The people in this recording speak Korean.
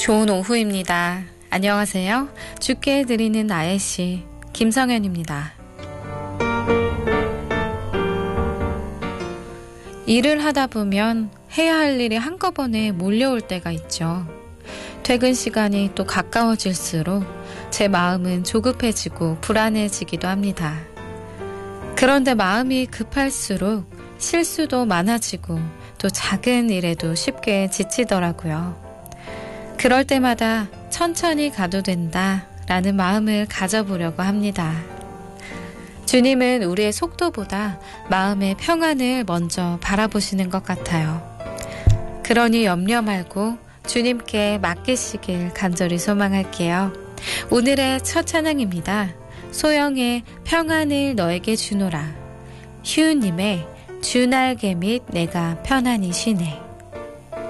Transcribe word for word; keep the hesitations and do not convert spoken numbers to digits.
좋은 오후입니다. 안녕하세요. 주께 드리는 나의 시 김성현입니다. 일을 하다 보면 해야 할 일이 한꺼번에 몰려올 때가 있죠. 퇴근 시간이 또 가까워질수록 제 마음은 조급해지고 불안해지기도 합니다. 그런데 마음이 급할수록 실수도 많아지고 또 작은 일에도 쉽게 지치더라고요. 그럴 때마다 천천히 가도 된다 라는 마음을 가져보려고 합니다. 주님은 우리의 속도보다 마음의 평안을 먼저 바라보시는 것 같아요. 그러니 염려 말고 주님께 맡기시길 간절히 소망할게요. 오늘의 첫 찬양입니다. 소영의 평안을 너에게 주노라. 휴님의 주날개 및 내가 편안히 쉬네.